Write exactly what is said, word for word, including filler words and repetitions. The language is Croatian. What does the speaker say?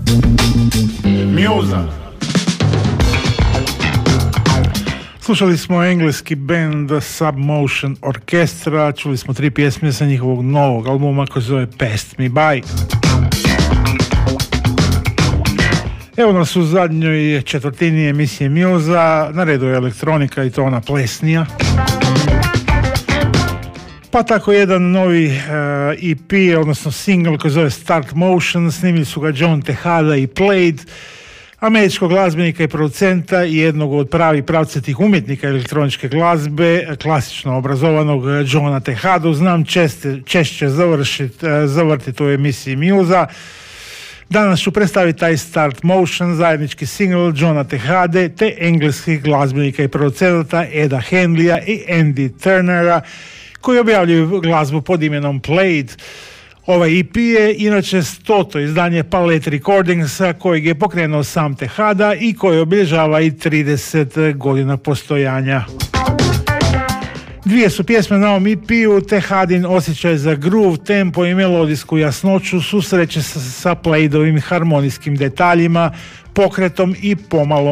Muza. Slušali smo engleski band Submotion Orchestra, čuli smo tri pjesme sa njihovog novog albuma koji se zove Passed Me By. Evo nas u zadnjoj četvrtini emisije Muza, na redu je elektronika i to ona plesnija. Pa tako jedan novi uh, E P, odnosno single koji zove Start Motion, snimili su ga John Tejada i Played, američkog glazbenika i producenta i jednog od pravi pravcetih umjetnika elektroničke glazbe, klasično obrazovanog Johna Tejadu. Znam česte, češće završit, zavrtiti u emisiji Muza. Danas ću predstaviti taj Start Motion, zajednički single Johna Tejade te engleskih glazbenika i producenta Eda Henleya i Andy Turnera, koji objavljuju glazbu pod imenom Played. Ovaj E P je inače stoto izdanje Palette Recordingsa, kojeg je pokrenuo sam Tejada i koji obilježava i trideset godina postojanja. Dvije su pjesme na ovom E P-u, Tejadin osjećaj za groove, tempo i melodijsku jasnoću susreće sa, sa Playedovim harmonijskim detaljima, pokretom i pomalo